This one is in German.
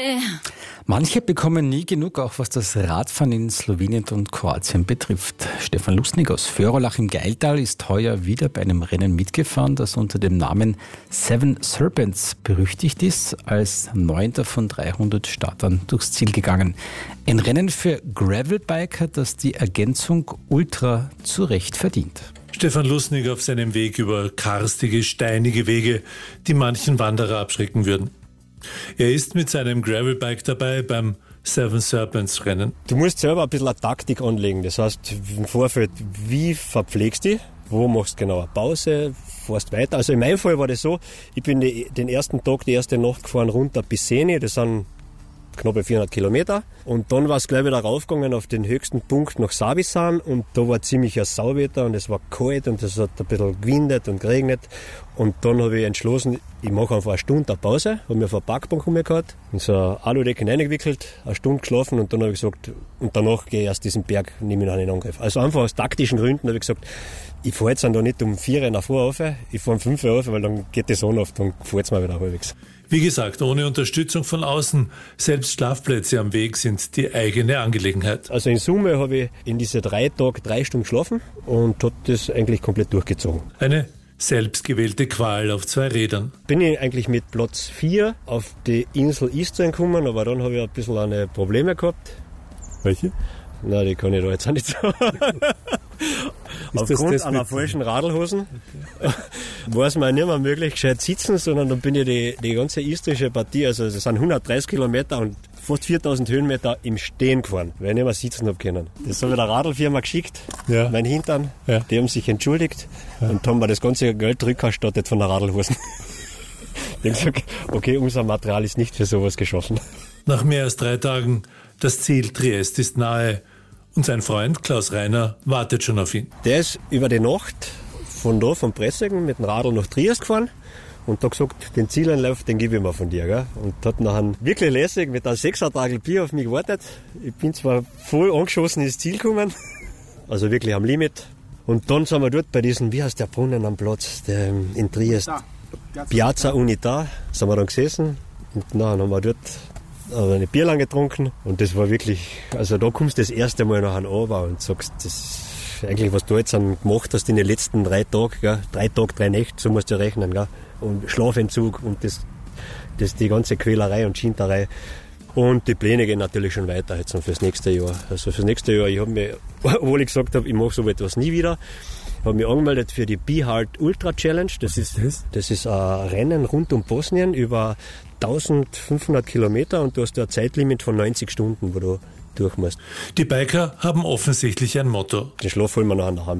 Manche bekommen nie genug, auch was das Radfahren in Slowenien und Kroatien betrifft. Stefan Lusnig aus Förolach im Geiltal ist heuer wieder bei einem Rennen mitgefahren, das unter dem Namen Seven Serpents berüchtigt ist, als 9. von 300 Startern durchs Ziel gegangen. Ein Rennen für Gravelbiker, das die Ergänzung Ultra zu Recht verdient. Stefan Lusnig auf seinem Weg über karstige, steinige Wege, die manchen Wanderer abschrecken würden. Er ist mit seinem Gravelbike dabei beim Seven Serpents Rennen. Du musst selber ein bisschen eine Taktik anlegen. Das heißt, im Vorfeld, wie verpflegst du dich? Wo machst du genau eine Pause? Fährst weiter? Also in meinem Fall war das so, ich bin den ersten Tag, die erste Nacht gefahren runter bis Seni. Das sind knapp 400 Kilometer. Und dann war es gleich wieder raufgegangen auf den höchsten Punkt nach Savisan. Und da war ziemlich ein Sauwetter und es war kalt und es hat ein bisschen gewindet und geregnet. Und dann habe ich entschlossen, ich mache einfach eine Stunde eine Pause. Habe mir auf eine Parkbank rumgehauen, in so eine Aludecke hineingewickelt, eine Stunde geschlafen und dann habe ich gesagt, und danach gehe ich erst diesen Berg, nehme ich noch in Angriff. Also einfach aus taktischen Gründen habe ich gesagt, ich fahre jetzt da nicht um 4 nach vor auf, ich fahre um 5 auf, weil dann geht die Sonne auf, dann fährt es mir wieder halbwegs. Wie gesagt, ohne Unterstützung von außen, selbst Schlafplätze am Weg sind die eigene Angelegenheit. Also in Summe habe ich in diese 3 Tage 3 Stunden geschlafen und habe das eigentlich komplett durchgezogen. Eine selbstgewählte Qual auf 2 Rädern. Bin ich eigentlich mit Platz 4 auf die Insel Istrien gekommen, aber dann habe ich ein bisschen eine Probleme gehabt. Welche? Nein, die kann ich da jetzt auch nicht sagen. Aufgrund einer falschen Radlhosen war es mir nicht mehr möglich, gescheit sitzen, sondern dann bin ich die ganze istrische Partie, also das sind 130 Kilometer und fast 4000 Höhenmeter im Stehen gefahren, weil ich nicht mehr sitzen habe können. Das habe ich der Radlfirma geschickt, mein Hintern, die haben sich entschuldigt und haben mir das ganze Geld rückerstattet von der Radlhosen. Ich habe gesagt, okay, unser Material ist nicht für sowas geschaffen. Nach mehr als 3 Tagen, das Ziel Triest ist nahe. Und sein Freund Klaus Reiner wartet schon auf ihn. Der ist über die Nacht von Pressingen mit dem Radl nach Triest gefahren und hat gesagt, den Zieleinlauf, den gebe ich mir von dir. Gell? Und hat nachher wirklich lässig mit einem 6er-Tagel Bier auf mich gewartet. Ich bin zwar voll angeschossen ins Ziel gekommen, also wirklich am Limit. Und dann sind wir dort bei diesem, wie heißt der Brunnen am Platz, der in Triest, Piazza Unità, sind wir dann gesessen und dann haben wir dort eine Bierlang getrunken und das war wirklich, also da kommst du das erste Mal nachher runter und sagst, das ist eigentlich, was du jetzt gemacht hast in den letzten 3 Tagen, gell? 3 Tage, 3 Nächte, so musst du rechnen, gell? Und Schlafentzug und das die ganze Quälerei und Schinterei. Und die Pläne gehen natürlich schon weiter jetzt fürs nächste Jahr. Also fürs nächste Jahr, ich habe mich, obwohl ich gesagt habe, ich mache so etwas nie wieder, habe mich angemeldet für die Be Hard Ultra Challenge. Das ist ein Rennen rund um Bosnien über 1500 Kilometer und du hast ein Zeitlimit von 90 Stunden, wo du durch musst. Die Biker haben offensichtlich ein Motto. Den Schlaf holen wir nachher nach Hause.